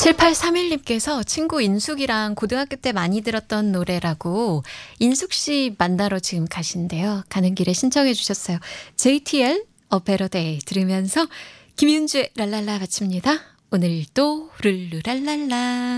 7831님께서 친구 인숙이랑 고등학교 때 많이 들었던 노래라고 인숙 씨 만나러 지금 가신대요. 가는 길에 신청해 주셨어요. JTL A Better Day 들으면서 김윤주의 랄랄라 마칩니다. 오늘도 룰루랄랄라.